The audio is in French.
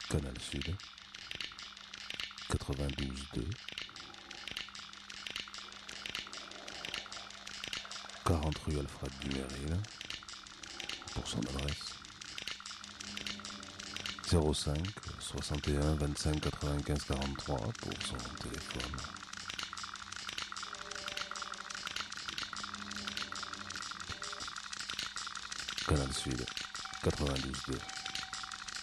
Canal Sud, 92.2, 40 rue Alfred Dumeril, pour son adresse, 05 61 25 95 43 pour son téléphone. Canal Sud, 92.2.